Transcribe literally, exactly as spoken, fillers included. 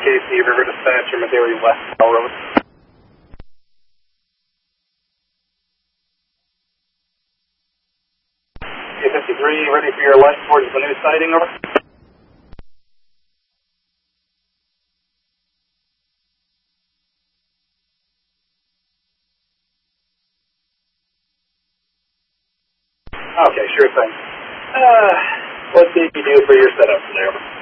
C, River Dispatcher, Medaley West Railroad. K fifty-three, ready for your light towards the new sighting, over. Okay, sure thing. Uh, what did you do for your setup today, over?